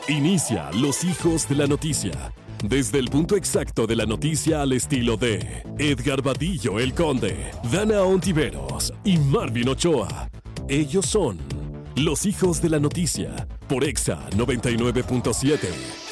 Inicia Los Hijos de la Noticia. Desde el punto exacto de la noticia al estilo de Edgar Vadillo el Conde, Dana Ontiveros y Marvin Ochoa. Ellos son Los Hijos de la Noticia por Exa 99.7.